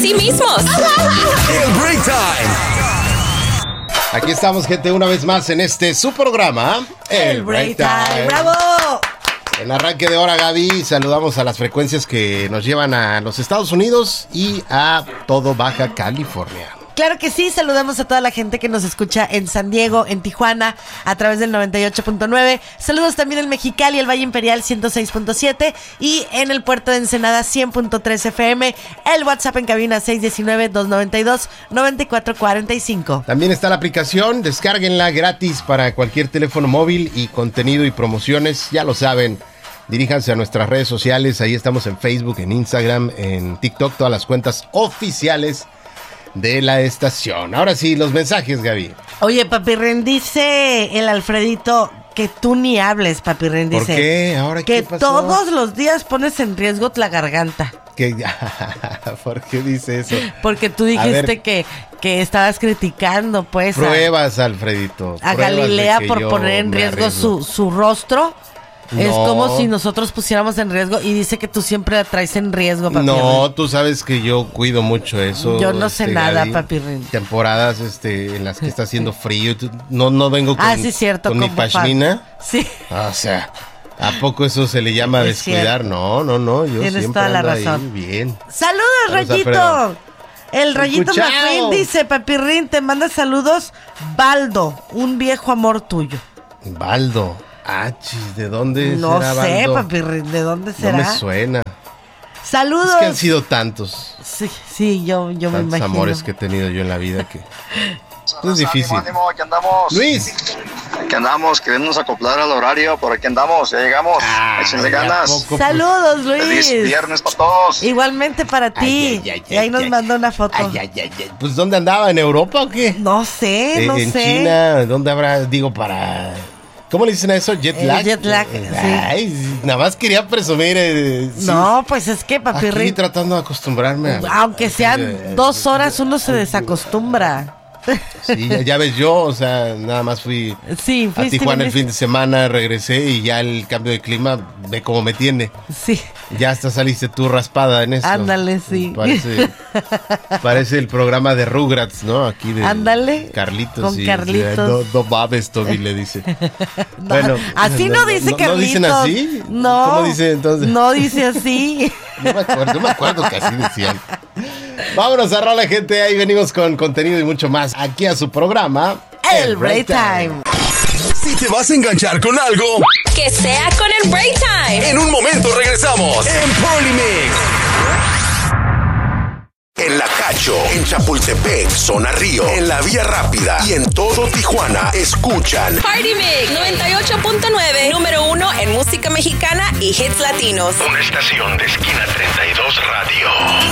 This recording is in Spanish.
sí mismos. El Break Time. Aquí estamos, gente, una vez más en su programa, El Break Time. ¡Bravo! En arranque de hora, Gaby, saludamos a las frecuencias que nos llevan a los Estados Unidos y a todo Baja California. Claro que sí, saludamos a toda la gente que nos escucha en San Diego, en Tijuana, a través del 98.9. Saludos también en Mexicali, el Valle Imperial 106.7 y en el puerto de Ensenada 100.3 FM. El WhatsApp en cabina 619-292-9445. También está la aplicación, descárguenla gratis para cualquier teléfono móvil y contenido y promociones, ya lo saben. Diríjanse a nuestras redes sociales, ahí estamos en Facebook, en Instagram, en TikTok, todas las cuentas oficiales de la estación. Ahora sí, los mensajes, Gaby. Oye, Papirren, dice el Alfredito que tú ni hables, Papirren, dice. ¿Por qué? ¿Ahora que qué pasó? todos los días pones en riesgo la garganta. ¿Por qué dice eso? Porque tú dijiste que estabas criticando, pues. Pruebas, Alfredito. A Pruebas Galilea de que por yo poner en me riesgo arriesgo. su rostro. No. Es como si nosotros pusiéramos en riesgo y dice que tú siempre la traes en riesgo, papi. No, tú sabes que yo cuido mucho eso. Yo no sé nada, Gaby. papi Rin. Temporadas en las que está haciendo frío. No vengo con, sí, cierto, con mi como pashmina. Sí. O sea, ¿a poco eso se le llama Es descuidar? cierto. No. Yo Tienes siempre toda la ando ahí razón. bien. ¡Saludos, Saludos, Rayito! Alfredo. El Rayito Escuchao. McQueen dice, Papirrín, te manda saludos, Baldo, un viejo amor tuyo. Baldo. Chis, ¿de dónde No será sé, Baldo? Papirrín, ¿de dónde No será? me suena. Saludos. Es que han sido tantos Sí, yo me imagino. amores que he tenido yo en la vida que es difícil. Ánimo, aquí andamos. Luis. Aquí andamos, queriéndonos acoplar al horario, por aquí andamos, ya llegamos. Échenle ¿a ganas. poco? Saludos, Feliz Luis. viernes para todos. Igualmente para ti. Y ahí nos mandó una foto. Ay. Pues ¿dónde andaba? ¿En Europa o qué? No sé, no En sé. China, ¿dónde habrá? Digo, para... ¿Cómo le dicen a eso? ¿Jet lag? Jet lag, sí. Ay, nada más quería presumir. Sí. No, pues es que, Aquí Papirrín, tratando de acostumbrarme. aunque sean 2 horas, uno se desacostumbra. Sí, ya ves yo, o sea, nada más fui Sí, a Tijuana el fin de semana, regresé y ya el cambio de clima ve cómo me tiene. Sí. Ya hasta saliste tú raspada en eso. Ándale, sí. Parece el programa de Rugrats, ¿no? Aquí de Ándale. Carlitos. Con Carlitos. No mames, Toby le dice. No, Bueno, así no dice Carlitos. ¿No dicen así? No. ¿Cómo dice entonces? No dice así. No me acuerdo que así decían. Vámonos a rola, gente. Ahí venimos con contenido y mucho más. Aquí a su programa, El Break Time. Si te vas a enganchar con algo, Que sea con el Break Time. en un momento regresamos en Polymix. En La Cacho, en Chapultepec, Zona Río, en la Vía Rápida y en todo Tijuana, escuchan Party Mix 98.9, número 1 en música mexicana y hits latinos. una estación de Esquina 32 Radio.